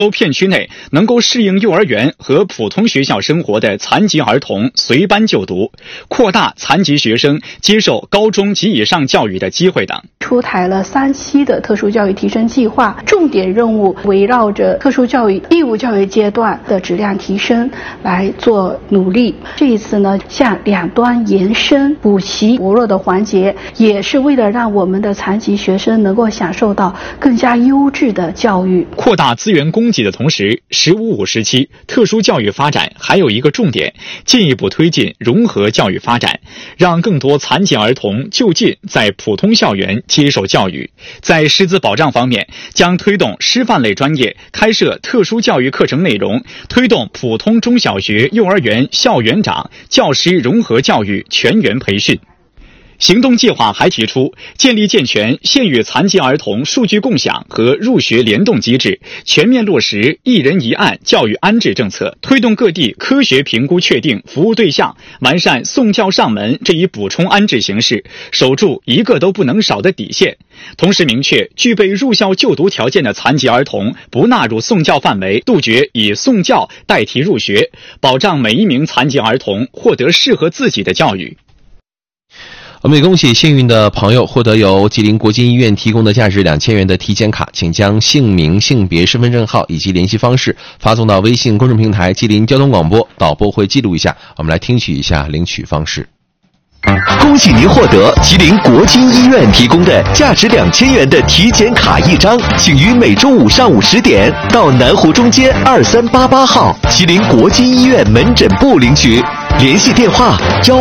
片区内能够适应幼儿园和普通学校生活的残疾儿童随班就读，扩大残疾学生接受高中及以上教育的机会等。 出台了3期的特殊教育提升计划，重点任务围绕着特殊教育义务教育阶段的质量提升来做努力。这一次呢，向两端延伸补齐薄弱的环节，也是为了让我们的残疾学生能够享受到更加优质的教育。 扩大资源供给的同时，15-5时期特殊教育发展还有一个重点，进一步推进融合教育发展，让更多残疾儿童就近在普通校园接受教育。在师资保障方面，将推动师范类专业开设特殊教育课程内容，推动普通中小学、幼儿园校园长、教师融合教育全员培训。行动计划还提出，建立健全县域残疾儿童数据共享和入学联动机制，全面落实一人一案教育安置政策，推动各地科学评估确定服务对象，完善送教上门这一补充安置形式，守住一个都不能少的底线。同时明确，具备入校就读条件的残疾儿童不纳入送教范围，杜绝以送教代替入学，保障每一名残疾儿童获得适合自己的教育。 我们也恭喜幸运的朋友获得由吉林国金医院提供的价值2000元的体检卡，请将姓名、性别、身份证号以及联系方式发送到微信公众平台吉林交通广播，导播会记录一下。我们来听取一下领取方式。 恭喜您获得吉林国金医院提供的价值2000元的体检卡1张，请于每周五上午10点到南湖中街2388号吉林国金医院门诊部领取。联系电话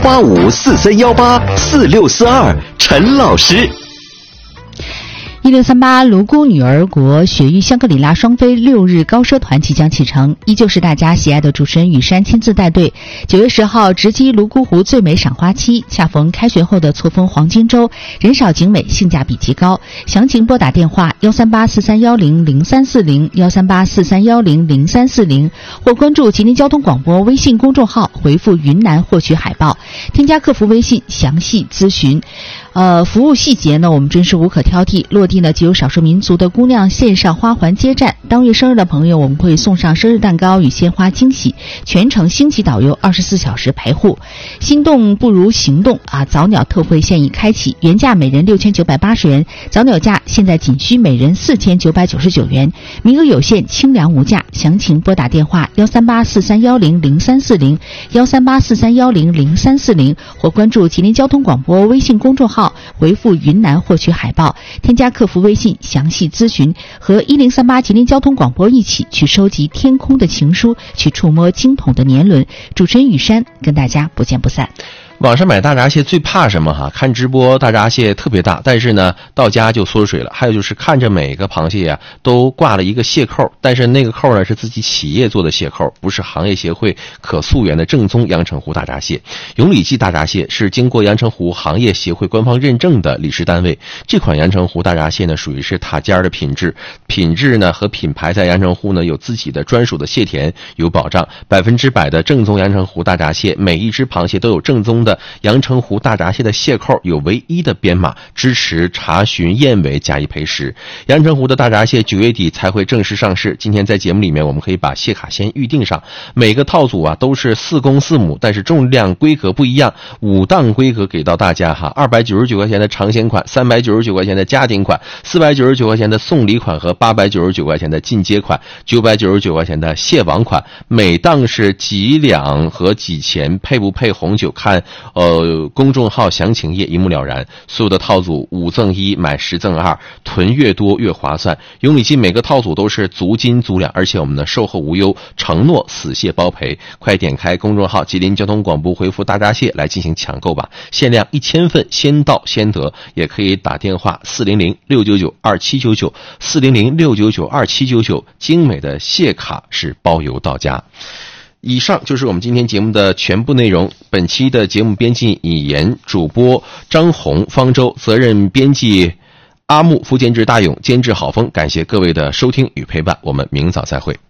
18543184642，陈老师。 1638泸沽女儿国雪域香格里拉双飞6日高奢团即将启程，依旧是大家喜爱的主持人雨山亲自带队。9月10号直击泸沽湖最美赏花期，恰逢开学后的错峰黄金周，人少景美，性价比极高。详情拨打电话13843100340 13843100340，或关注吉林交通广播微信公众号，回复云南获取海报，添加客服微信详细咨询。服务细节呢，我们真是无可挑剔。落地呢，既有少数民族的姑娘线上花环接站，当月生日的朋友，我们会送上生日蛋糕与鲜花惊喜，全程星级导游24小时陪护。心动不如行动啊！早鸟特惠现已开启，原价每人6980元，早鸟价现在仅需每人4999元，名额有限，清凉无价。详情拨打电话13843100340 13843100340，或关注吉林交通广播微信公众号，回复云南获取海报，添加客服微信详细咨询，和1038吉林交通广播一起去收集天空的情书，去触摸经筒的年轮。主持人雨山跟大家不见不散。 网上买大闸蟹最怕什么哈？看直播大闸蟹特别大，但是呢到家就缩水了。还有就是看着每个螃蟹呀都挂了一个蟹扣，但是那个扣呢是自己企业做的蟹扣，不是行业协会可溯源的正宗阳澄湖大闸蟹。永里记大闸蟹是经过阳澄湖行业协会官方认证的理事单位。这款阳澄湖大闸蟹呢属于是塔尖的品质呢和品牌在阳澄湖呢有自己的专属的蟹田，有保障，100%的正宗阳澄湖大闸蟹，每一只螃蟹都有正宗的阳澄湖大闸蟹的蟹扣，有唯一的编码，支持查询验尾加以赔实。阳澄湖的大闸蟹9月底才会正式上市，今天在节目里面我们可以把蟹卡先预定上。每个套组啊都是4公4母，但是重量规格不一样，5档规格给到大家哈，299块钱的尝鲜款，399块钱的家庭款，499块钱的送礼款和899块钱的进阶款，999块钱的蟹王款。每档是几两和几钱，配不配红酒看公众号详情页一目了然。所有的套组5赠1，买10赠2，囤越多越划算。永里记每个套组都是足斤足两，而且我们的售后无忧，承诺死蟹包赔。快点开公众号吉林交通广播，回复大闸蟹来进行抢购吧，限量1000份，先到先得。也可以打电话400-699-2799 400-699-2799，精美的蟹卡是包邮到家。以上就是我们今天节目的全部内容。本期的节目编辑以言，主播张红、方舟，责任编辑阿木、副监制大勇，监制郝峰。感谢各位的收听与陪伴，我们明早再会。